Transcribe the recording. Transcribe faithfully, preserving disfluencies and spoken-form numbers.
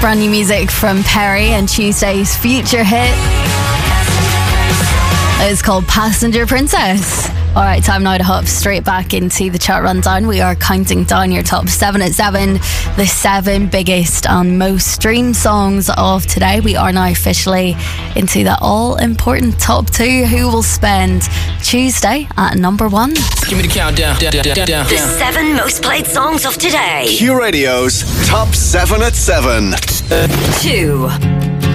Brand new music from Perry and Tuesday's future hit. It's called Passenger Princess. Alright, time now to hop straight back into the chart rundown. We are counting down your top seven at seven, the seven biggest and most streamed songs of today. We are now officially into the all-important top two. Who will spend Tuesday at number one? Give me the countdown. Down, down, down, down. The seven most played songs of today. Q Radio's top seven at seven. Two.